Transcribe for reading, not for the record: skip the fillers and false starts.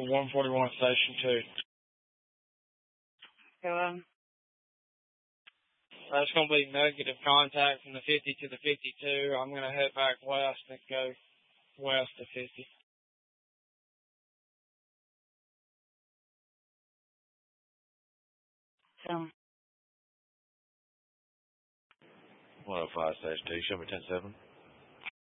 141 Station 2. Hello? That's going to be negative contact from the 50 to the 52. I'm going to head back west and go west of 50. 105 Station 2. Show me 10-7.